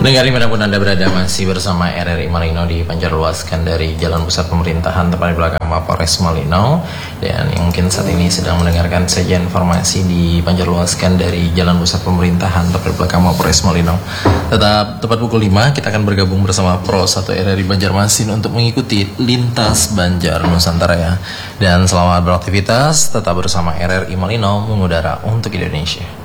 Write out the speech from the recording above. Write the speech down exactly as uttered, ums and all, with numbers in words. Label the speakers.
Speaker 1: Pendengar dimanapun Anda berada, masih bersama R R I Malino di Pancarluaskan dari Jalan Pusat Pemerintahan, tepat di belakang Mapolres Malino. Dan yang mungkin saat ini sedang mendengarkan saja informasi di Pancarluaskan dari Jalan Pusat Pemerintahan, tepat di belakang Mapolres Malino. Tetap tepat pukul lima, kita akan bergabung bersama Pro satu R R I Banjarmasin untuk mengikuti Lintas Banjar Nusantara ya. Dan selamat beraktivitas, tetap bersama R R I Malino mengudara untuk Indonesia.